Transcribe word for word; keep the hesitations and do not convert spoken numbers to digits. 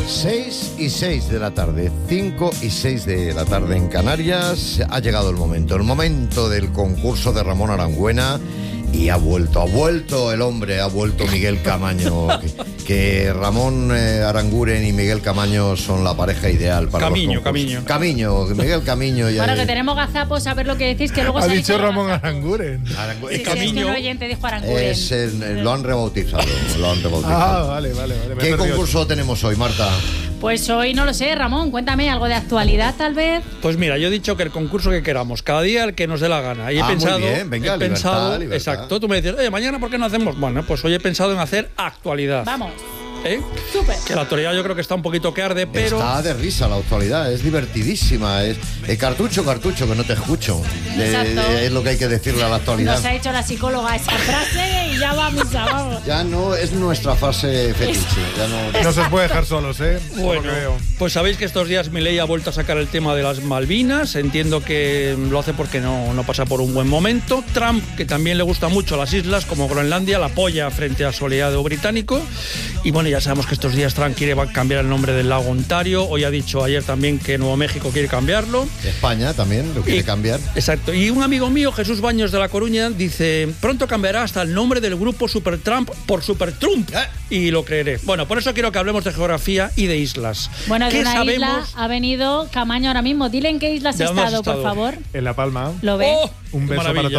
seis y seis de la tarde, cinco y seis de la tarde en Canarias. Ha llegado el momento, el momento del concurso de Ramón Arangüena. Y ha vuelto, ha vuelto el hombre, ha vuelto Miguel Camaño. que, que Ramón eh, Aranguren y Miguel Camaño son la pareja ideal para Camiño, los concursos. Camiño. Camiño, Miguel Camiño. Ya Bueno, es... que tenemos gazapos a ver lo que decís, que luego Ha se dicho Ramón Aranguren. Arangu... Sí, es sí, Camiño. es que un oyente dijo Aranguren. Es el- lo han rebautizado, lo han rebautizado. Ah, vale, vale, vale. me he ¿Qué perdido. concurso tenemos hoy, Marta? Pues hoy no lo sé, Ramón, cuéntame algo de actualidad tal vez. Pues mira, yo he dicho que el concurso que queramos, cada día el que nos dé la gana. Y he Ah, muy pensado, bien, venga, he libertad, pensado, libertad. exacto. Tú me dices, oye, mañana ¿por qué no hacemos? Bueno, pues hoy he pensado en hacer actualidad. Vamos, ¿Eh? súper. Que la actualidad yo creo que está un poquito que arde, pero Está de risa la actualidad, es divertidísima. Es eh, cartucho, cartucho, que no te escucho. Eh, Exacto. eh, es lo que hay que decirle a la actualidad. Nos ha dicho la psicóloga esa frase y ya va a misa, vamos. Ya no es nuestra fase fetiche. Ya no... No se os puede dejar solos, ¿eh? Por lo bueno, que veo. pues sabéis que estos días Milei ha vuelto a sacar el tema de las Malvinas. Entiendo que lo hace porque no, no pasa por un buen momento. Trump, que también le gusta mucho las islas como Groenlandia, la apoya frente a su aliado británico. Y bueno, ya sabemos que estos días Trump quiere cambiar el nombre del lago Ontario. Hoy ha dicho ayer también que Nuevo México quiere cambiarlo. España también lo quiere Y- cambiar. Exacto. Y un amigo mío, Jesús Baños de La Coruña, dice, pronto cambiará hasta el nombre del grupo Super Trump por Super Trump. ¿Eh? Y lo creeré. Bueno, por eso quiero que hablemos de geografía y de islas. Bueno, de ¿Qué una sabemos? isla ha venido Camaño ahora mismo. Dile en qué isla has ¿De dónde has estado, por estado? favor. En La Palma. Lo ve. ¡Oh! Un Qué beso para maravilla.